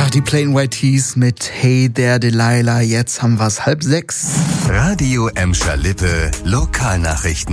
Die Plain White Tees mit Hey There Delilah. Jetzt haben wir es 5:30. Radio Emscher Lippe, Lokalnachrichten.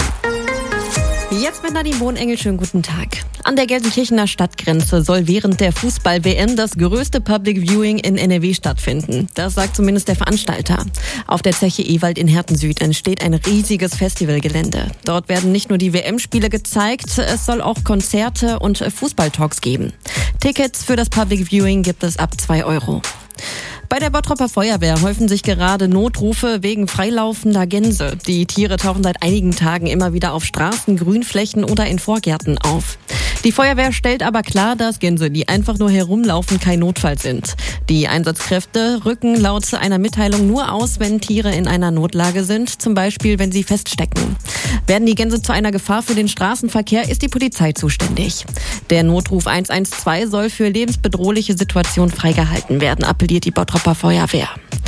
Jetzt mit Nadine Bohnengel, schönen guten Tag. An der Gelsenkirchener Stadtgrenze soll während der Fußball-WM das größte Public Viewing in NRW stattfinden. Das sagt zumindest der Veranstalter. Auf der Zeche Ewald in Herten-Süd entsteht ein riesiges Festivalgelände. Dort werden nicht nur die WM-Spiele gezeigt, es soll auch Konzerte und Fußballtalks geben. Tickets für das Public Viewing gibt es ab 2 €. Bei der Bottroper Feuerwehr häufen sich gerade Notrufe wegen freilaufender Gänse. Die Tiere tauchen seit einigen Tagen immer wieder auf Straßen, Grünflächen oder in Vorgärten auf. Die Feuerwehr stellt aber klar, dass Gänse, die einfach nur herumlaufen, kein Notfall sind. Die Einsatzkräfte rücken laut einer Mitteilung nur aus, wenn Tiere in einer Notlage sind, zum Beispiel wenn sie feststecken. Werden die Gänse zu einer Gefahr für den Straßenverkehr, ist die Polizei zuständig. Der Notruf 112 soll für lebensbedrohliche Situationen freigehalten werden, appelliert die Bottroper Feuerwehr.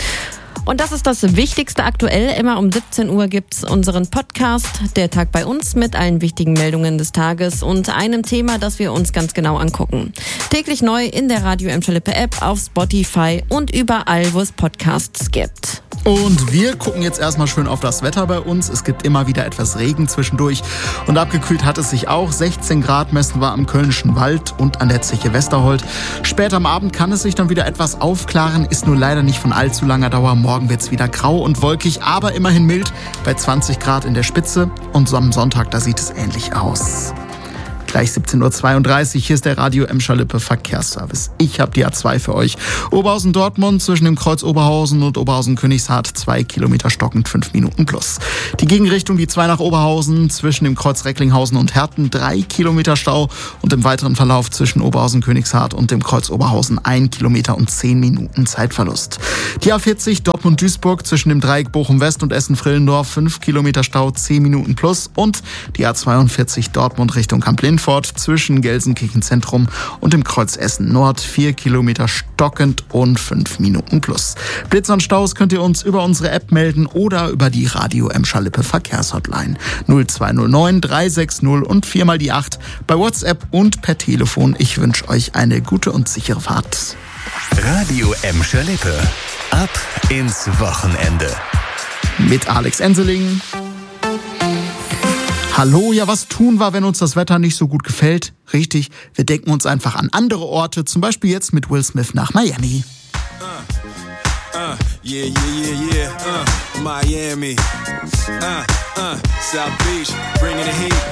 Und das ist das Wichtigste aktuell. Immer um 17 Uhr gibt's unseren Podcast, der Tag bei uns, mit allen wichtigen Meldungen des Tages und einem Thema, das wir uns ganz genau angucken. Täglich neu in der Radio Emscher Lippe App, auf Spotify und überall, wo es Podcasts gibt. Und wir gucken jetzt erstmal schön auf das Wetter bei uns. Es gibt immer wieder etwas Regen zwischendurch. Und abgekühlt hat es sich auch. 16 Grad messen wir am Kölnischen Wald und an der Zeche Westerhold. Später am Abend kann es sich dann wieder etwas aufklaren, ist nur leider nicht von allzu langer Dauer. Morgen wird es wieder grau und wolkig, aber immerhin mild bei 20 Grad in der Spitze. Und so am Sonntag, da sieht es ähnlich aus. Gleich 17:32 Uhr, hier ist der Radio Emscher Lippe Verkehrsservice. Ich habe die A2 für euch. Oberhausen-Dortmund zwischen dem Kreuz Oberhausen und Oberhausen-Königshardt 2 Kilometer stockend, 5 Minuten plus. Die Gegenrichtung, die 2 nach Oberhausen zwischen dem Kreuz Recklinghausen und Herten 3 Kilometer Stau und im weiteren Verlauf zwischen Oberhausen-Königshardt und dem Kreuz Oberhausen 1 Kilometer und 10 Minuten Zeitverlust. Die A40 Dortmund-Duisburg zwischen dem Dreieck Bochum-West und Essen-Frillendorf 5 Kilometer Stau, 10 Minuten plus und die A42 Dortmund Richtung Kamp-Lindfort zwischen Gelsenkirchen Zentrum und dem Kreuz Essen Nord 4 Kilometer stockend und 5 Minuten plus. Blitz und Staus könnt ihr uns über unsere App melden oder über die Radio Emscher Lippe Verkehrshotline 0209 360 und 4 mal die 8 bei WhatsApp und per Telefon. Ich wünsche euch eine gute und sichere Fahrt. Radio Emscher Lippe. Ab ins Wochenende. Mit Alex Enseling. Hallo, ja, was tun wir, wenn uns das Wetter nicht so gut gefällt? Richtig, wir denken uns einfach an andere Orte, zum Beispiel jetzt mit Will Smith nach Miami. Miami. South Beach, bringing the heat.